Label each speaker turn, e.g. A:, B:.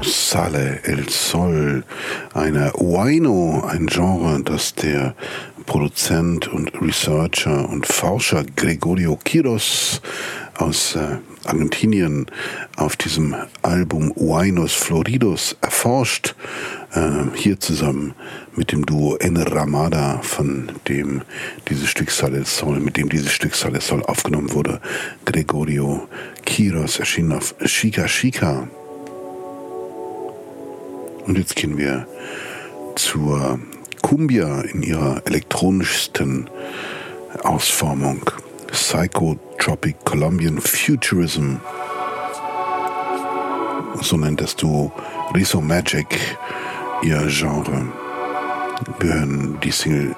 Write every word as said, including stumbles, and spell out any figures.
A: Sale el Sol, eine Huayno, ein Genre, das der Produzent und Researcher und Forscher Gregorio Quiros aus äh, Argentinien auf diesem Album Huaynos Floridos erforscht, äh, hier zusammen mit dem Duo Enramada, von dem dieses Stück Sale el Sol, mit dem dieses Stück Sale el Sol aufgenommen wurde. Gregorio Quiros erschien auf Chica Chica. Und jetzt gehen wir zur Cumbia in ihrer elektronischsten Ausformung. Psychotropic Colombian Futurism. So nennt das Duo Rizzo Magic ihr Genre. Wir hören die Single